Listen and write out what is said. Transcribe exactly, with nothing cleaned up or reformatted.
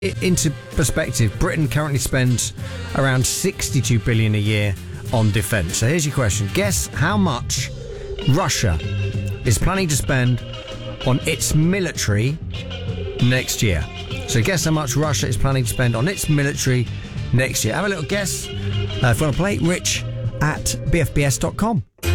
Into perspective, Britain currently spends around sixty-two billion a year on defence. So here's your question. Guess how much Russia is planning to spend on its military next year. So guess how much Russia is planning to spend on its military next year. Have a little guess. Uh, if you want to play, rich at b f b s dot com.